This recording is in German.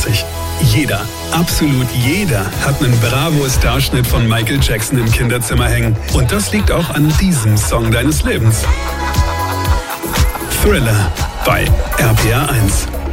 großartig. Jeder, absolut jeder hat einen Bravo-Starschnitt von Michael Jackson im Kinderzimmer hängen. Und das liegt auch an diesem Song deines Lebens. Thriller bei RPR 1.